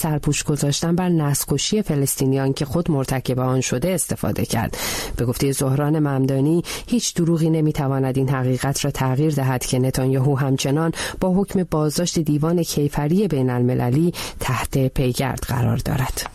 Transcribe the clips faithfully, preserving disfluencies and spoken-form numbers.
سرپوش گذاشتن بر نسل‌کشی فلسطینیان که خود مرتکب آن شده استفاده کرد. به گفته زهران ممدانی هیچ دروغی نمیتواند این حقیقت را تغییر دهد که نتانیاهو همچنان با حکم بازداشت دیوان کیفری بین المللی تحت پیگرد قرار دارد.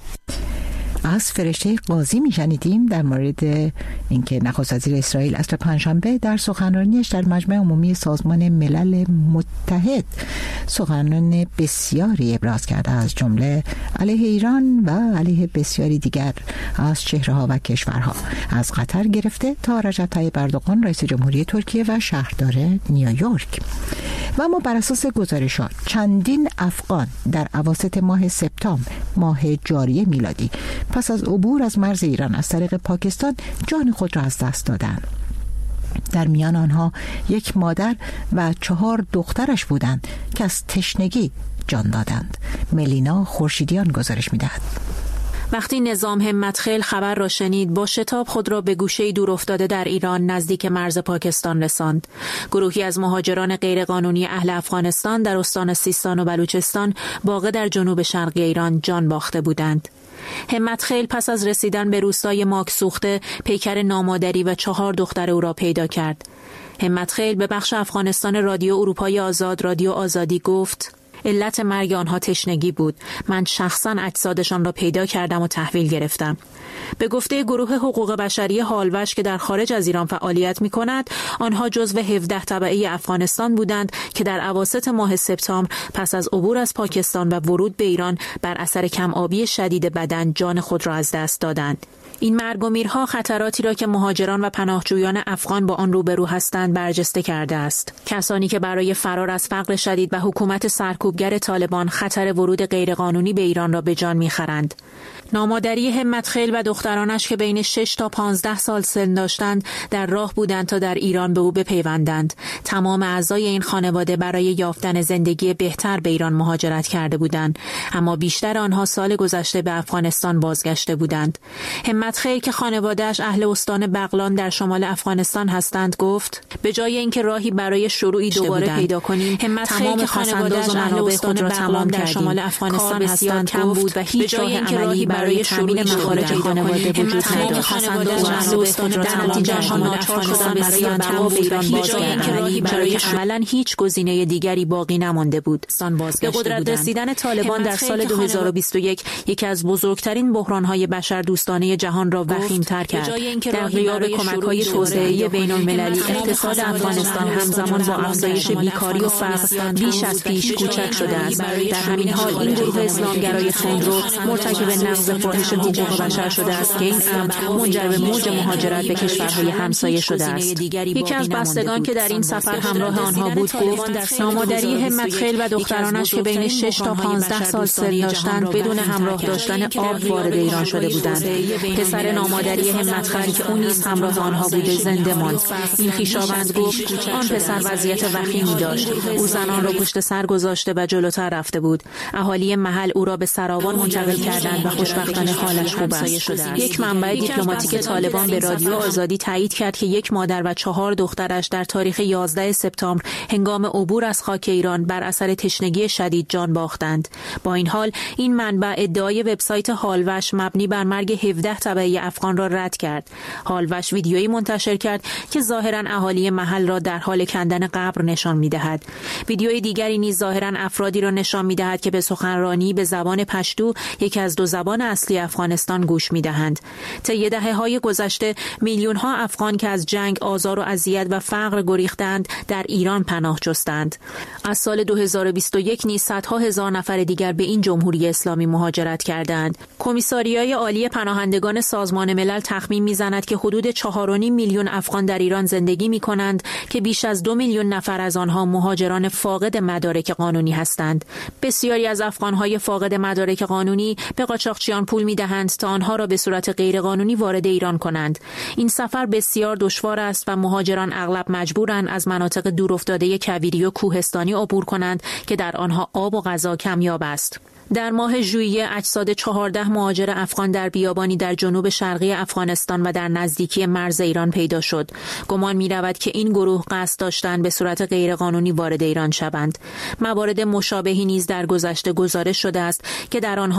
از فرشته قاضی میشنیدیم در مورد اینکه نخست وزیر اسرائیل عصر پنجشنبه در سخنرانیش در مجمع عمومی سازمان ملل متحد سخنان بسیاری ابراز کرده، از جمله علیه ایران و علیه بسیاری دیگر از چهره‌ها و کشورها، از قطر گرفته تا رجب طیب اردوغان رئیس جمهوری ترکیه و شهردار نیویورک. و اما بر اساس گزارشات چندین افغان در اواسط ماه سپتامبر ماه جاری میلادی پس از عبور از مرز ایران از طریق پاکستان جان خود را از دست دادند. در میان آنها یک مادر و چهار دخترش بودند که از تشنگی جان دادند. ملینا خورشیدیان گزارش می‌دهد. وقتی نظام همتخیل خبر را شنید، با شتاب خود را به گوشه‌ای دور افتاده در ایران نزدیک مرز پاکستان رساند. گروهی از مهاجران غیرقانونی اهل افغانستان در استان سیستان و بلوچستان واقع در جنوب شرقی ایران جان باخته بودند. همتخیل پس از رسیدن به روستای ماکسوخته پیکر نامادری و چهار دختر او را پیدا کرد. همتخیل به بخش افغانستان رادیو اروپای آزاد رادیو آزادی گفت: علت مرگ آنها تشنگی بود. من شخصاً اجسادشان را پیدا کردم و تحویل گرفتم. به گفته گروه حقوق بشری هالوش که در خارج از ایران فعالیت می کند، آنها جزو هفده تبعه افغانستان بودند که در اواسط ماه سپتامبر پس از عبور از پاکستان و ورود به ایران بر اثر کم آبی شدید بدن جان خود را از دست دادند. این مرگ و میرها خطراتی را که مهاجران و پناهجویان افغان با آن روبرو هستند برجسته کرده است. کسانی که برای فرار از فقر شدید و حکومت سرکوبگر طالبان خطر ورود غیرقانونی به ایران را به جان می‌خرند. نامادری همتخیل و دخترانش که بین شش تا پانزده سال سن داشتند در راه بودند تا در ایران به او بپیوندند. تمام اعضای این خانواده برای یافتن زندگی بهتر به ایران مهاجرت کرده بودند، اما بیشتر آنها سال گذشته به افغانستان بازگشته بودند. همتخیل که خانواده‌اش اهل استان بغلان در شمال افغانستان هستند گفت: به جای اینکه راهی برای شروعی دوباره پیدا کنیم، همتخیل که خانواده‌اش اهل استان را تمام در شمال افغانستان هستند کم بود و هیچ راه عملی برای تامین مخارج خانواده وجود نداشت. در نتیجه آنها ناچار شدند برای بقا به ایران بازگردند، برای عملاً هیچ گزینه دیگری باقی نمانده بود. به قدرت رسیدن طالبان در سال دو هزار و بیست و یک یکی از بزرگترین بحران‌های بشردوستانه جهان را وخیم‌تر کرد. در غیاب کمک‌های توسعه‌ای بین‌المللی، اقتصاد افغانستان همزمان با افزایش بیکاری و فقر بیش از پیش کوچک شده است. در همین حال این گروه اسلامگرای تندرو مرتکب نقض فاحش حقوق بشر شده است که این امر منجر به موج مهاجرت به کشورهای همسایه شده است. یکی از بستگان که در این سفر همراه آنها بود گفت: نامادری همتخیل و دخترانش که بین شش تا پانزده سال سن داشتند بدون همراه داشتن آب وارد ایران شده بودند. پسر نامادری همتخیل که او نیز همراه آنها بوده زنده ماند. این خویشاوند گفت آن پسر وضعیت وخیمی داشت. او زنان را پشت سر گذاشته و جلوتر رفته بود. اهالی محل او را به سرابان منتقل کردند و خوشبختانه حالش خوب است. یک منبع دیپلماتیک طالبان به رادیو آزادی تایید کرد که یک مادر و چهار دخترش در تاریخ یازده سپتامبر هنگام عبور از خاک ایران بر اثر تشنگی شدید جان باختند. با این حال این منبع ادعای وبسایت هالوش مبنی بر مرگ هفده تبعه افغان را رد کرد. هالوش ویدیویی منتشر کرد که ظاهرا اهالی محل را در حال کندن قبر نشان می‌دهد. ویدیوی دیگری نیز ظاهرا افرادی را نشان می‌دهد که به سخنرانی به زبان پشتو، یکی از دو زبان اصلی افغانستان، گوش می‌دهند. طی دهه‌های گذشته میلیون‌ها افغان که از جنگ، آزار و اذیت و فقر گریختند در ایران پناه جستند. از سال دو هزار و بیست و یک نیز صدها هزار نفر دیگر به این جمهوری اسلامی مهاجرت کردند. کمیساریای عالی پناهندگان سازمان ملل تخمین می‌زند که حدود چهار و نیم میلیون افغان در ایران زندگی می‌کنند که بیش از دو میلیون نفر از آنها مهاجران فاقد مدارک قانونی هستند. بسیاری از افغان‌های فاقد مدارک قانونی به قاچاقچیان پول می‌دهند تا آنها را به صورت غیرقانونی وارد ایران کنند. این سفر بسیار دشوار است و مهاجران اغلب مجبورند از مناطق دورافتاده کویری و کوهستانی عبور کنند که در آنها آب و غذا کمیاب است. در ماه ژوئیه اجساد چهارده مهاجر افغان در بیابانی در جنوب شرقی افغانستان و در نزدیکی مرز ایران پیدا شد. گمان می‌رود که این گروه قصد داشتند به صورت غیرقانونی وارد ایران شوند. موارد مشابهی نیز در گذشته گزارش شده است که در آنها